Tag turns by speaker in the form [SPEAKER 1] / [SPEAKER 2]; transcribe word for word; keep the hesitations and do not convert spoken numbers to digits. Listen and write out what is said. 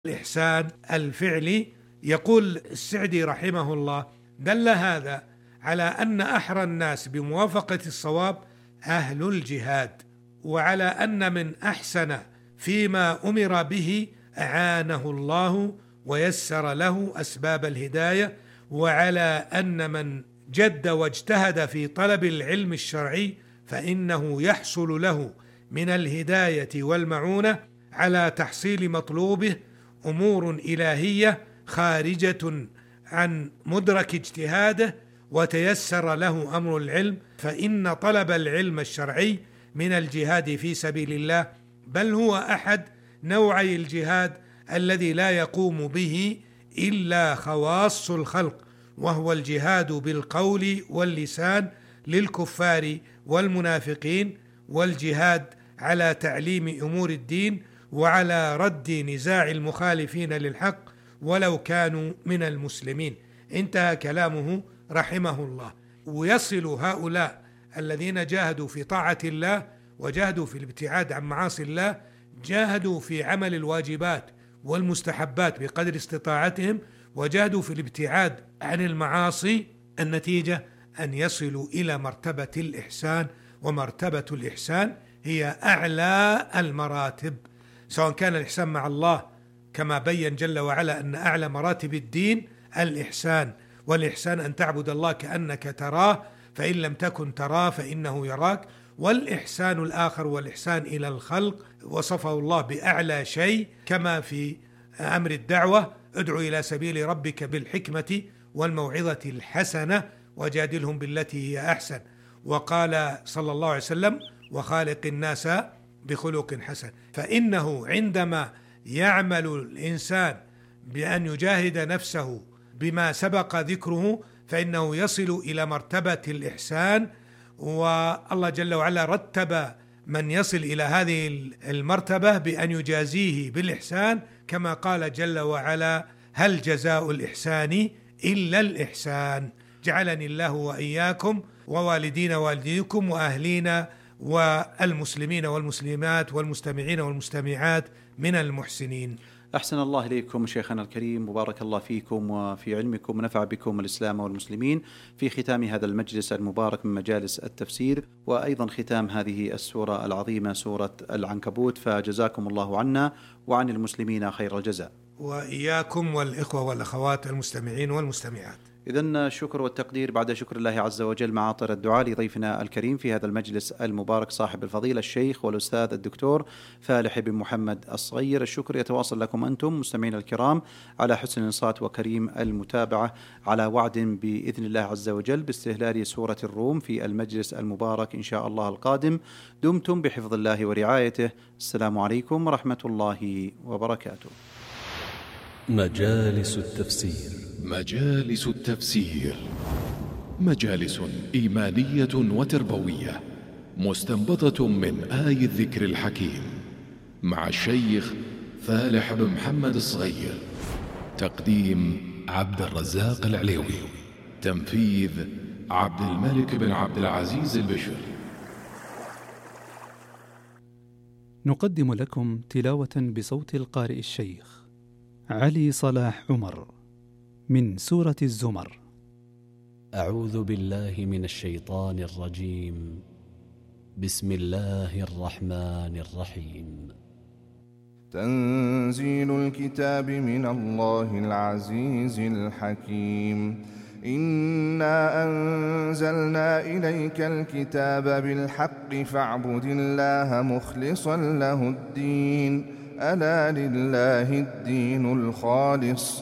[SPEAKER 1] الإحسان الفعلي. يقول السعدي رحمه الله: دل هذا على أن أحرى الناس بموافقة الصواب أهل الجهاد، وعلى أن من أحسن فيما أمر به أعانه الله ويسر له أسباب الهداية، وعلى أن من جد واجتهد في طلب العلم الشرعي فإنه يحصل له من الهداية والمعونة على تحصيل مطلوبه أمور إلهية خارجة عن مدرك اجتهاده، وتيسر له أمر العلم، فإن طلب العلم الشرعي من الجهاد في سبيل الله، بل هو أحد نوعي الجهاد الذي لا يقوم به إلا خواص الخلق، وهو الجهاد بالقول واللسان للكفار والمنافقين، والجهاد على تعليم أمور الدين وعلى رد نزاع المخالفين للحق ولو كانوا من المسلمين. انتهى كلامه رحمه الله. ويصل هؤلاء الذين جاهدوا في طاعة الله وجاهدوا في الابتعاد عن معاصي الله، جاهدوا في عمل الواجبات والمستحبات بقدر استطاعتهم، وجاهدوا في الابتعاد عن المعاصي، النتيجة أن يصلوا إلى مرتبة الإحسان، ومرتبة الإحسان هي أعلى المراتب، سواء كان الإحسان مع الله كما بين جل وعلا أن أعلى مراتب الدين الإحسان، والإحسان أن تعبد الله كأنك تراه فإن لم تكن تراه فإنه يراك، والإحسان الآخر والإحسان إلى الخلق وصفه الله بأعلى شيء، كما في أمر الدعوة: ادعو إلى سبيل ربك بالحكمة والموعظة الحسنة وجادلهم بالتي هي أحسن، وقال صلى الله عليه وسلم: وخالق الناس بخلق حسن. فإنه عندما يعمل الإنسان بأن يجاهد نفسه بما سبق ذكره فإنه يصل إلى مرتبة الإحسان، والله جل وعلا رتب من يصل إلى هذه المرتبة بأن يجازيه بالإحسان، كما قال جل وعلا: هل جزاء الإحسان إلا الإحسان. جعلني الله وإياكم ووالدين والديكم وأهلينا والمسلمين والمسلمات والمستمعين والمستمعات من المحسنين.
[SPEAKER 2] أحسن الله إليكم شيخنا الكريم، وبارك الله فيكم وفي علمكم ونفع بكم الإسلام والمسلمين في ختام هذا المجلس المبارك من مجالس التفسير، وأيضا ختام هذه السورة العظيمة سورة العنكبوت، فجزاكم الله عنا وعن المسلمين خير الجزاء.
[SPEAKER 1] وإياكم والإخوة والأخوات المستمعين والمستمعات.
[SPEAKER 2] إذن الشكر والتقدير بعد شكر الله عز وجل مع عطر الدعاء لضيفنا الكريم في هذا المجلس المبارك صاحب الفضيلة الشيخ والأستاذ الدكتور فالح بن محمد الصغير. الشكر يتواصل لكم أنتم مستمعين الكرام على حسن الإنصات وكريم المتابعة، على وعد بإذن الله عز وجل باستهلال سورة الروم في المجلس المبارك إن شاء الله القادم. دمتم بحفظ الله ورعايته. السلام عليكم ورحمة الله وبركاته.
[SPEAKER 3] مجالس التفسير.
[SPEAKER 4] مجالس التفسير مجالس إيمانية وتربوية مستنبطة من آي الذكر الحكيم، مع الشيخ فالح بن محمد الصغير. تقديم عبد الرزاق العليوي. تنفيذ عبد الملك بن عبد العزيز البشر.
[SPEAKER 5] نقدم لكم تلاوة بصوت القارئ الشيخ علي صلاح عمر من سورة الزمر.
[SPEAKER 3] أعوذ بالله من الشيطان الرجيم. بسم الله الرحمن الرحيم.
[SPEAKER 6] تنزيل الكتاب من الله العزيز الحكيم. إنا أنزلنا إليك الكتاب بالحق فاعبد الله مخلصا له الدين. ألا لله الدين الخالص